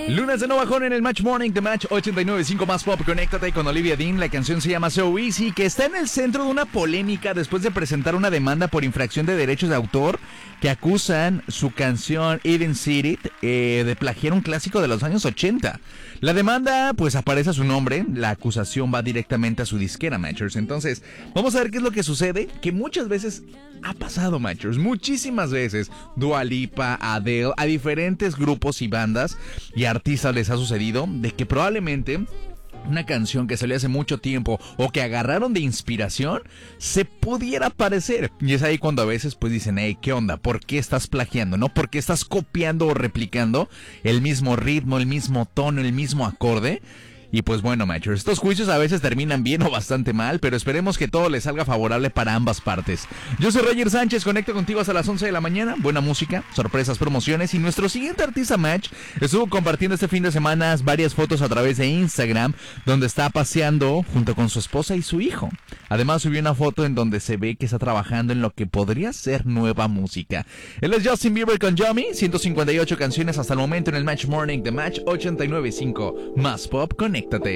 Lunes de no bajón en el Match Morning, The Match 89.5 más pop. Conéctate con Olivia Dean. La canción se llama So Easy, que está en el centro de una polémica después de presentar una demanda por infracción de derechos de autor que acusan su canción Eden City de plagiar un clásico de los años 80. La demanda, pues aparece a su nombre. La acusación va directamente a su disquera, Matchers. Entonces, vamos a ver qué es lo que sucede, que muchas veces ha pasado, Matchers, muchísimas veces. Dua Lipa, Adele, a diferentes grupos y bandas y artistas les ha sucedido de que probablemente una canción que salió hace mucho tiempo o que agarraron de inspiración se pudiera parecer. Y es ahí cuando a veces pues dicen, hey, ¿qué onda? ¿Por qué estás plagiando? ¿No? ¿Por qué estás copiando o replicando el mismo ritmo, el mismo tono, el mismo acorde? Y pues bueno, Matchers, estos juicios a veces terminan bien o bastante mal, pero esperemos que todo les salga favorable para ambas partes. Yo soy Roger Sánchez, conecto contigo hasta las 11 de la mañana. Buena música, sorpresas, promociones. Y nuestro siguiente artista, Match, estuvo compartiendo este fin de semana varias fotos a través de Instagram, donde está paseando junto con su esposa y su hijo. Además subió una foto en donde se ve que está trabajando en lo que podría ser nueva música. Él es Justin Bieber con Yummy, 158 canciones hasta el momento en el Match Morning, The Match 89.5 más pop. Conéctate.